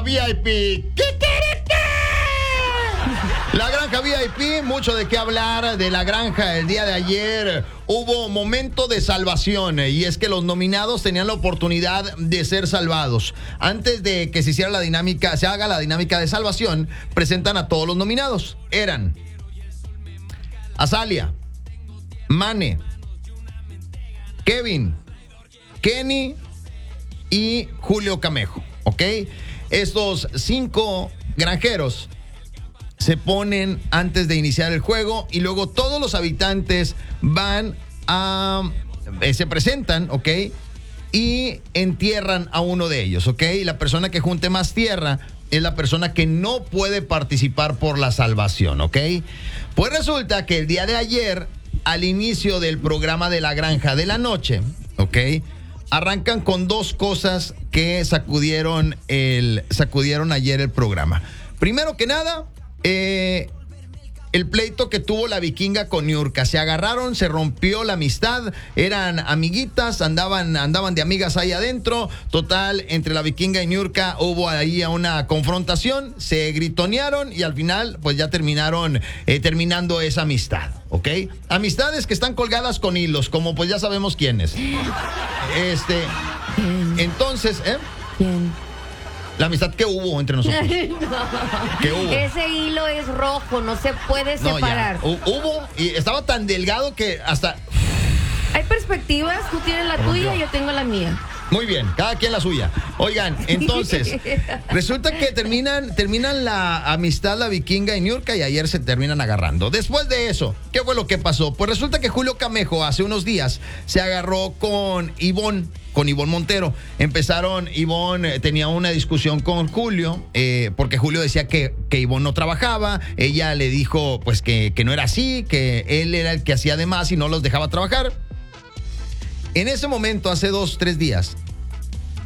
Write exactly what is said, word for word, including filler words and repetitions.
V I P. ¿Qué quiere qué? La granja V I P, mucho de qué hablar de la granja el día de ayer. Hubo momento de salvación y es que los nominados tenían la oportunidad de ser salvados. Antes de que se hiciera la dinámica, se haga la dinámica de salvación, presentan a todos los nominados. Eran Azalia, Mane, Kevin, Kenny y Julio Camejo, ¿ok? Estos cinco granjeros se ponen antes de iniciar el juego y luego todos los habitantes van a... Eh, se presentan, ¿ok? Y entierran a uno de ellos, ¿ok? Y la persona que junte más tierra es la persona que no puede participar por la salvación, ¿ok? Pues resulta que el día de ayer, al inicio del programa de la granja de la noche, ¿ok? Arrancan con dos cosas que sacudieron, el, sacudieron ayer el programa. Primero que nada... Eh, el pleito que tuvo la Vikinga con Niurka. Se agarraron, se rompió la amistad, eran amiguitas, andaban, andaban de amigas ahí adentro. Total, entre la Vikinga y Niurka hubo ahí una confrontación, se gritonearon y al final pues ya terminaron eh, terminando esa amistad, ¿ok? Amistades que están colgadas con hilos, como pues ya sabemos quiénes. Este, entonces, ¿eh? ¿Quién? La amistad que hubo entre nosotros. No. ¿Qué hubo? Ese hilo es rojo, no se puede No, separar. ya. Hubo y estaba tan delgado que hasta... Hay perspectivas, tú tienes la tuya y yo tengo la mía. Muy bien, cada quien la suya. Oigan, entonces, resulta que terminan, terminan la amistad la Vikinga y Niurka y ayer se terminan agarrando. Después de eso, ¿qué fue lo que pasó? Pues resulta que Julio Camejo hace unos días se agarró con Ivonne, con Ivonne Montero. Empezaron, Ivonne tenía una discusión con Julio, eh, porque Julio decía que, que Ivonne no trabajaba. Ella le dijo pues que, que no era así, que él era el que hacía de más y no los dejaba trabajar. En ese momento, hace dos, tres días,